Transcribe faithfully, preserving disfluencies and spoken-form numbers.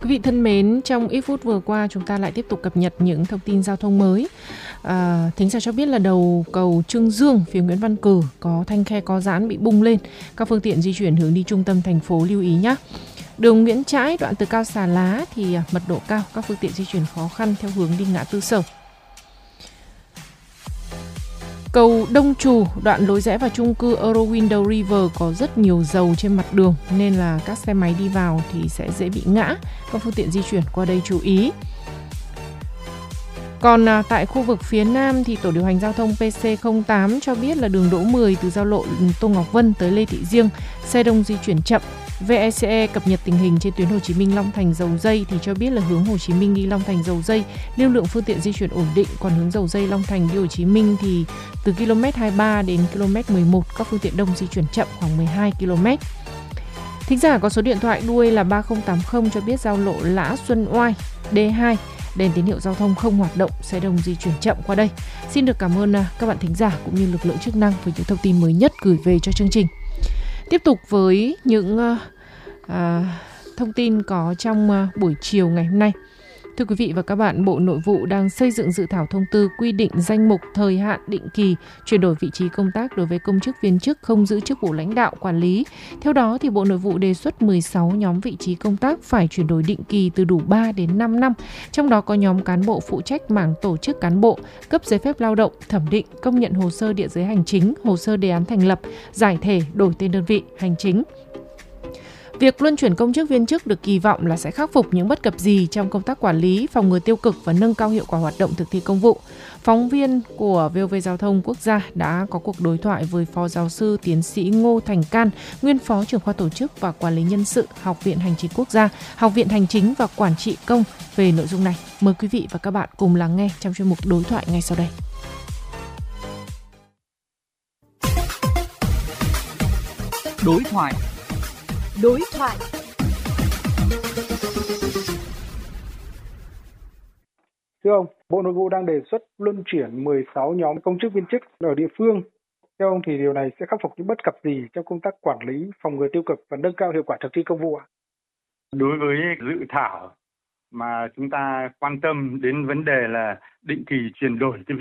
Quý vị thân mến, trong ít phút vừa qua chúng ta lại tiếp tục cập nhật những thông tin giao thông mới. À, thính giả cho biết là đầu cầu Trương Dương phía Nguyễn Văn Cử có thanh khe có giãn bị bung lên. Các phương tiện di chuyển hướng đi trung tâm thành phố lưu ý nhé. Đường Nguyễn Trãi đoạn từ Cao Xà Lá thì mật độ cao, các phương tiện di chuyển khó khăn theo hướng đi ngã tư Sở. Cầu Đông Trù, đoạn lối rẽ vào chung cư Eurowindow River có rất nhiều dầu trên mặt đường nên là các xe máy đi vào thì sẽ dễ bị ngã. Các phương tiện di chuyển qua đây chú ý. Còn à, tại khu vực phía Nam thì Tổ điều hành giao thông pê xê không tám cho biết là đường Đỗ mười từ giao lộ Tô Ngọc Vân tới Lê Thị Riêng, xe đông di chuyển chậm. vê e xê e cập nhật tình hình trên tuyến Hồ Chí Minh Long Thành Dầu Dây thì cho biết là hướng Hồ Chí Minh đi Long Thành Dầu Dây, lưu lượng phương tiện di chuyển ổn định, còn hướng Dầu Dây Long Thành đi Hồ Chí Minh thì từ ki lô mét hai mươi ba đến ki lô mét mười một các phương tiện đông di chuyển chậm khoảng mười hai ki lô mét. Thính giả có số điện thoại đuôi là ba không tám không cho biết giao lộ Lã Xuân Oai đê hai đèn tín hiệu giao thông không hoạt động, xe đông di chuyển chậm qua đây. Xin được cảm ơn các bạn thính giả cũng như lực lượng chức năng với những thông tin mới nhất gửi về cho chương trình. Tiếp tục với những uh, thông tin có trong uh, buổi chiều ngày hôm nay. Thưa quý vị và các bạn, Bộ Nội vụ đang xây dựng dự thảo thông tư quy định danh mục thời hạn định kỳ chuyển đổi vị trí công tác đối với công chức viên chức không giữ chức vụ lãnh đạo quản lý. Theo đó, thì Bộ Nội vụ đề xuất mười sáu nhóm vị trí công tác phải chuyển đổi định kỳ từ đủ ba đến năm năm. Trong đó có nhóm cán bộ phụ trách mảng tổ chức cán bộ, cấp giấy phép lao động, thẩm định, công nhận hồ sơ địa giới hành chính, hồ sơ đề án thành lập, giải thể, đổi tên đơn vị hành chính. Việc luân chuyển công chức viên chức được kỳ vọng là sẽ khắc phục những bất cập gì trong công tác quản lý, phòng ngừa tiêu cực và nâng cao hiệu quả hoạt động thực thi công vụ. Phóng viên của vê o vê Giao thông Quốc gia đã có cuộc đối thoại với Phó Giáo sư Tiến sĩ Ngô Thành Can, nguyên Phó trưởng khoa Tổ chức và Quản lý Nhân sự, Học viện Hành chính Quốc gia, Học viện Hành chính và Quản trị công về nội dung này. Mời quý vị và các bạn cùng lắng nghe trong chuyên mục đối thoại ngay sau đây. Đối thoại. Đối thoại. Thưa ông, Bộ Nội vụ đang đề xuất luân chuyển mười sáu nhóm công chức viên chức ở địa phương. Theo ông thì điều này sẽ khắc phục những bất cập gì trong công tác quản lý, phòng ngừa tiêu cực và nâng cao hiệu quả thực thi công vụ ạ? Đối với dự thảo mà chúng ta quan tâm đến vấn đề là định kỳ chuyển đổi cái